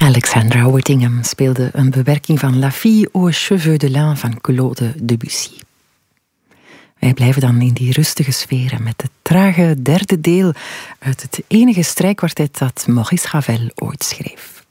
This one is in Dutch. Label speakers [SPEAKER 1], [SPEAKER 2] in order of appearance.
[SPEAKER 1] Alexandra Whittingham speelde een bewerking van La Fille aux cheveux de lin van Claude Debussy. Wij blijven dan in die rustige sfeer met het trage derde deel uit het enige strijkkwartet dat Maurice Ravel ooit schreef.